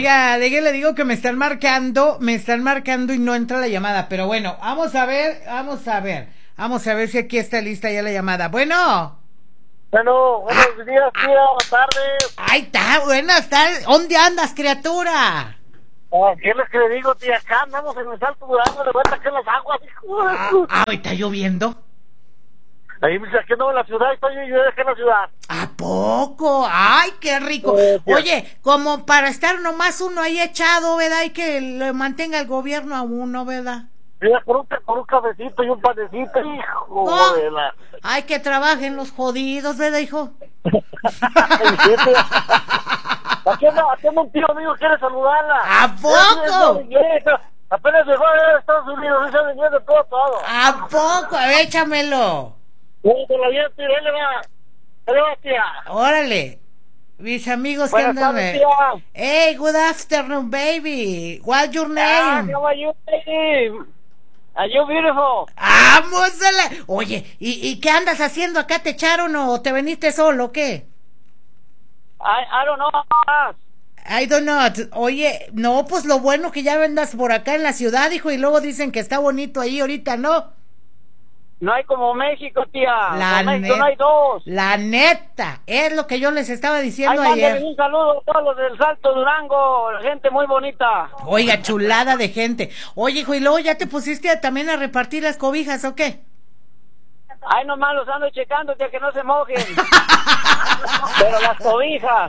Oiga, le digo que me están marcando y no entra la llamada, pero bueno, vamos a ver si aquí está lista ya la llamada. Bueno, buenos días, tía, buenas tardes. Ahí está, buenas tardes. ¿Dónde andas, criatura? ¿Qué les que le digo, tía? Acá andamos en el Salto Durango, de vuelta aquí en las aguas, hijo. ¿Está lloviendo? Ahí me saqué en la ciudad, yo dejé la ciudad. ¿A poco? ¡Ay, qué rico! Oye, como para estar nomás uno ahí echado, ¿verdad? Y que le mantenga el gobierno a uno, ¿verdad? Mira, con un cafecito y un panecito, hijo. Ay, que trabajen los jodidos, ¿verdad, hijo? Aquí anda un tío mío, quiere saludarla. ¿A poco? Apenas llegó a Estados Unidos, se ha venido todo. ¿A poco? A ver, échamelo. Tía. Órale. Mis amigos que Buenas andan. tardes, tía. Hey, good afternoon, baby. What's your name? How are you, baby? Are you beautiful? ¡Vamos a la... Oye, ¿y qué andas haciendo acá? ¿Te echaron o te veniste solo o qué? I don't know. I don't know. Oye, no, pues lo bueno que ya vendas por acá en la ciudad, hijo, y luego dicen que está bonito ahí ahorita, ¿no? No hay como México, tía. México no hay dos. La neta, es lo que yo les estaba diciendo ayer. Un saludo a todos los del Salto Durango, gente muy bonita. Oiga, chulada de gente. Oye, hijo, ¿y luego ya te pusiste también a repartir las cobijas o qué? Ay, nomás los ando checando, tía, que no se mojen. Pero las cobijas.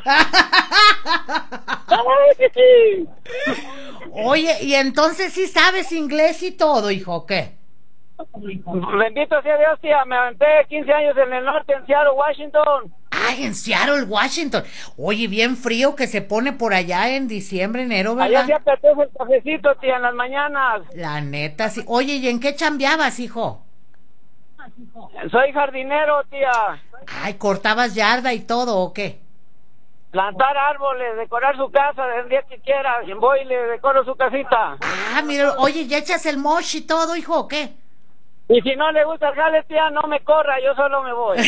Oye, y entonces sí sabes inglés y todo, hijo, ¿o qué? Bendito sea Dios, tía, me aventé 15 años en el norte, en Seattle, Washington. Ay, en Seattle, Washington. Oye, bien frío que se pone por allá en diciembre, enero, ¿verdad? Allá se apetece el cafecito, tía, en las mañanas. La neta, sí. Oye, ¿y en qué chambeabas, hijo? Soy jardinero, tía. Ay, ¿cortabas yarda y todo o qué? Plantar árboles, decorar su casa el día que quiera. Voy y le decoro su casita. Ah, mira, oye, ¿ya echas el mosh y todo, hijo, o qué? Y si no le gusta el jale, tía, no me corra, yo solo me voy.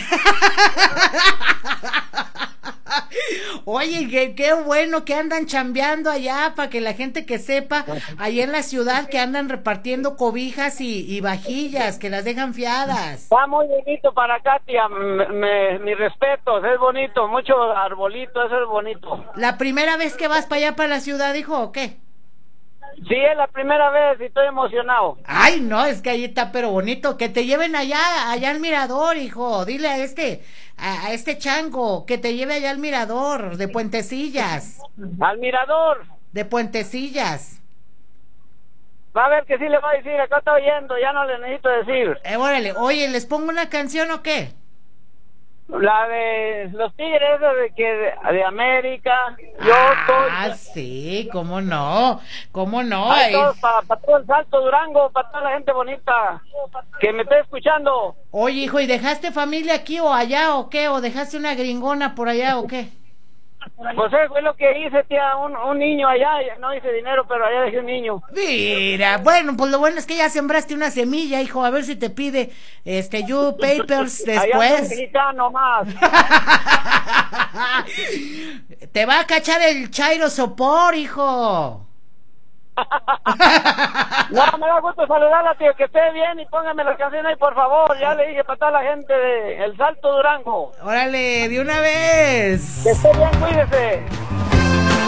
Oye, qué bueno que andan chambeando allá, para que la gente que sepa, allá en la ciudad, que andan repartiendo cobijas y vajillas, que las dejan fiadas. Está muy bonito para acá, tía, mis respetos, es bonito, mucho arbolito, eso es bonito. ¿La primera vez que vas para allá, para la ciudad, hijo, o qué? Sí, es la primera vez y estoy emocionado. Ay, no, es que ahí está pero bonito. Que te lleven allá al mirador, hijo. Dile a este chango que te lleve allá al mirador de Puentecillas. ¿Al mirador? De Puentecillas. Va a ver que sí le va a decir, acá está oyendo, ya no le necesito decir. Órale, oye, ¿les pongo una canción o qué? La de los Tigres, de América, yo estoy... Ah, sí, cómo no. Para todo el Salto Durango, para toda la gente bonita que me esté escuchando. Oye, hijo, ¿y dejaste familia aquí o allá o qué? ¿O dejaste una gringona por allá o qué? Pues eso fue lo que hice, tía, un niño allá, no hice dinero, pero allá dejé un niño. Mira, bueno, pues lo bueno es que ya sembraste una semilla, hijo, a ver si te pide, you papers después. Allá soy mexicano más. Te va a cachar el Chairo Sopor, hijo. No, me da gusto saludarla, tío, que esté bien y póngame la canción ahí, por favor. Ya le dije para toda la gente de El Salto Durango. Órale, de una vez. Que esté bien, cuídese.